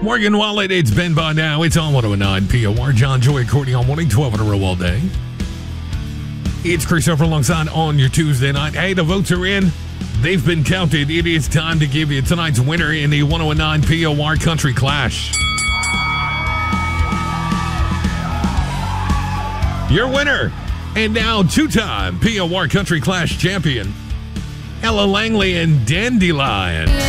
Morgan Wallet, it's been by now. It's on 109 POR. John Joy, accordion morning, 12 in a row all day. It's Chris over alongside on your Tuesday night. Hey, the votes are in. They've been counted. It is time to give you tonight's winner in the 109 POR Country Clash. Your winner, and now two-time POR Country Clash champion, Ella Langley and Dandelion.